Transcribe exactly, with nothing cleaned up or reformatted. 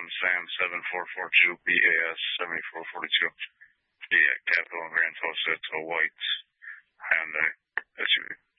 one Sam seven four four two B A S seventy four forty two. The uh, Capital and Grand Tulsa. It's a white Hyundai S U V.